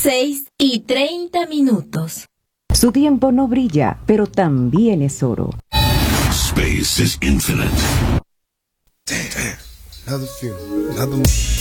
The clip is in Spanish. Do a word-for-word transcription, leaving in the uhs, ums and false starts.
seis y treinta minutos. Su tiempo no brilla, pero también es oro. Space is infinite. Damn, another funeral, another